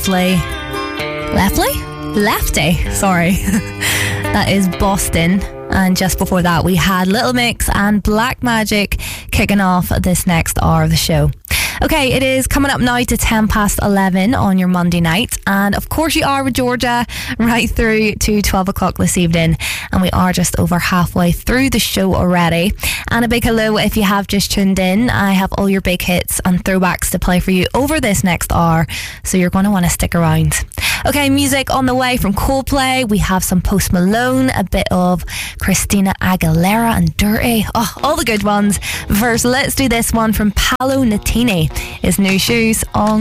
Lefty, sorry. That is Boston. And just before that, we had Little Mix and Black Magic kicking off this next hour of the show. Okay, it is coming up now to 11:10 on your Monday night. And of course you are with Georgia right through to 12 o'clock this evening. And we are just over halfway through the show already. And a big hello if you have just tuned in. I have all your big hits and throwbacks to play for you over this next hour. So you're going to want to stick around. Okay, music on the way from Coldplay. We have some Post Malone, a bit of Christina Aguilera and Dirty. Oh, all the good ones. First, let's do this one from Paolo Nutini. His New Shoes on